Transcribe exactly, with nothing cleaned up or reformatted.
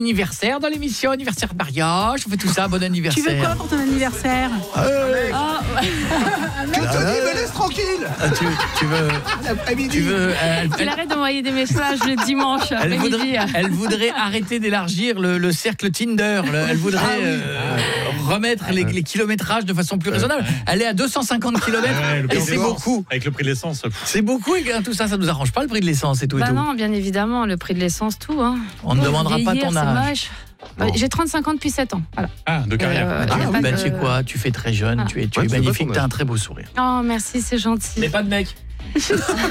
Anniversaire dans l'émission, anniversaire de mariage, on fait tout ça, bon anniversaire. Tu veux quoi pour ton anniversaire? euh, oh. Que Tony me laisse tranquille. ah, tu, tu veux... Tu veux... Elle, Il arrête d'envoyer des messages le dimanche elle, après-midi. voudrait, elle voudrait arrêter d'élargir le, le cercle Tinder. Le, elle voudrait Ah oui. euh, remettre les, les kilométrages de façon plus raisonnable. Elle est à deux cent cinquante kilomètres Ouais, le et prix c'est de l'essence. beaucoup. Avec le prix de l'essence. C'est beaucoup et tout ça, ça nous arrange pas le prix de l'essence et tout et Bah tout. non, bien évidemment, le prix de l'essence, tout. Hein. On ne demandera pas Vieillir, ton c'est âge. moche. Bon. J'ai trente-cinq ans depuis sept ans. Voilà. Ah, de carrière. Euh, Ah, y a oui, pas bah, de- tu sais quoi, tu fais très jeune, Ah. tu es, tu Ouais, es tu sais pas magnifique, ton tu as âge. un très beau sourire. Oh, merci, c'est gentil. Mais pas de mec.